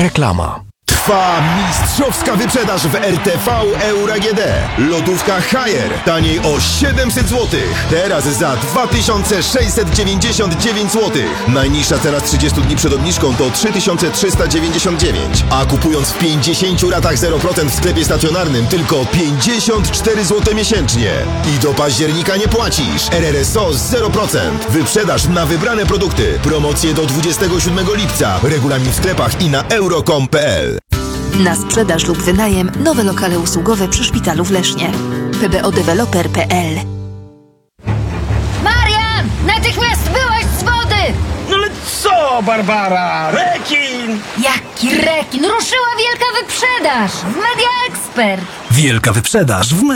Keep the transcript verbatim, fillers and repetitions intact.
Reklama. Trwa mistrzowska wyprzedaż w R T V Euro A G D. Lodówka Haier taniej o siedemset złotych. Teraz za dwa tysiące sześćset dziewięćdziesiąt dziewięć złotych. Najniższa cena z trzydziestu dni przed obniżką to trzy tysiące trzysta dziewięćdziesiąt dziewięć. A kupując w pięćdziesięciu ratach zero procent w sklepie stacjonarnym tylko pięćdziesiąt cztery złote miesięcznie. I do października nie płacisz. R R S O z zero procent. Wyprzedaż na wybrane produkty. Promocje do dwudziestego siódmego lipca. Regulamin w sklepach i na euro kropka com kropka p l. Na sprzedaż lub wynajem nowe lokale usługowe przy szpitalu w Lesznie. p b o deweloper kropka p l. Marian! Natychmiast wyłaź z wody! No ale co, Barbara? Rekin! Jaki rekin! Ruszyła wielka wyprzedaż w Media Expert! Wielka wyprzedaż w